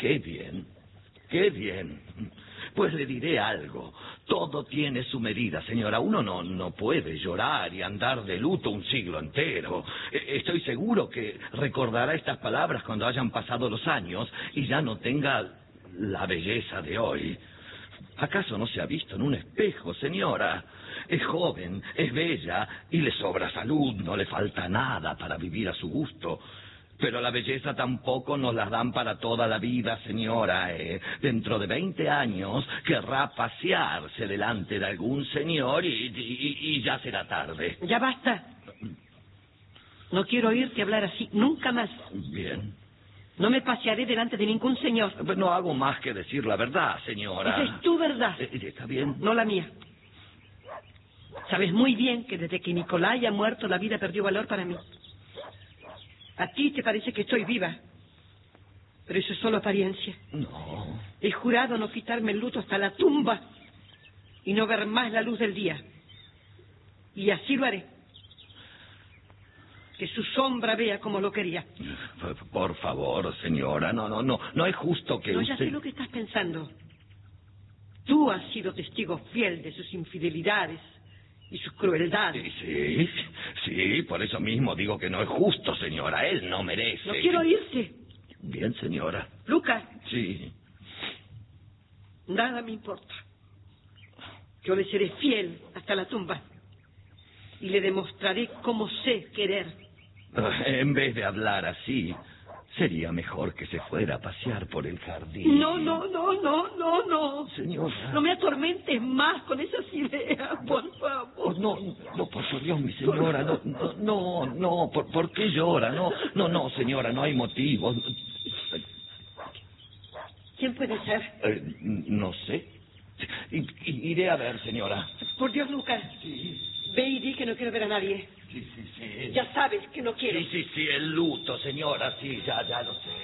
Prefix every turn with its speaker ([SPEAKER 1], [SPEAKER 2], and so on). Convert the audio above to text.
[SPEAKER 1] Qué bien, qué bien. Pues le diré algo. Todo tiene su medida, señora. Uno no puede llorar y andar de luto un siglo entero. Estoy seguro que recordará estas palabras cuando hayan pasado los años y ya no tenga la belleza de hoy. ¿Acaso no se ha visto en un espejo, señora? Es joven, es bella y le sobra salud, no le falta nada para vivir a su gusto. Pero la belleza tampoco nos la dan para toda la vida, señora. Dentro de 20 años querrá pasearse delante de algún señor y ya será tarde.
[SPEAKER 2] Ya basta. No quiero oírte hablar así nunca más.
[SPEAKER 1] Bien.
[SPEAKER 2] No me pasearé delante de ningún señor.
[SPEAKER 1] No hago más que decir la verdad, señora.
[SPEAKER 2] Esa es tu verdad.
[SPEAKER 1] Está bien.
[SPEAKER 2] No la mía. Sabes muy bien que desde que Nicolai ha muerto la vida perdió valor para mí. A ti te parece que estoy viva, pero eso es solo apariencia.
[SPEAKER 1] No.
[SPEAKER 2] He jurado no quitarme el luto hasta la tumba y no ver más la luz del día. Y así lo haré. Que su sombra vea como lo quería.
[SPEAKER 1] Por favor, señora, no es justo que
[SPEAKER 2] ya sé lo que estás pensando. Tú has sido testigo fiel de sus infidelidades y sus crueldades.
[SPEAKER 1] Sí, por eso mismo digo que no es justo, señora. Él no merece.
[SPEAKER 2] No quiero oírte.
[SPEAKER 1] Bien, señora.
[SPEAKER 2] Lucas.
[SPEAKER 1] Sí.
[SPEAKER 2] Nada me importa. Yo le seré fiel hasta la tumba. Y le demostraré cómo sé querer.
[SPEAKER 1] En vez de hablar así, sería mejor que se fuera a pasear por el jardín.
[SPEAKER 2] No.
[SPEAKER 1] Señora.
[SPEAKER 2] No me atormentes más con esas ideas, por favor.
[SPEAKER 1] No, por Dios, mi señora, no, ¿por qué llora? No, señora, no hay motivo.
[SPEAKER 2] ¿Quién puede ser?
[SPEAKER 1] No sé. Iré a ver, señora.
[SPEAKER 2] Por Dios, Lucas.
[SPEAKER 1] Sí.
[SPEAKER 2] Ve y di que no quiero ver a nadie.
[SPEAKER 1] Sí.
[SPEAKER 2] Ya sabes que no quiero.
[SPEAKER 1] Sí, el luto, señora, sí, ya lo sé.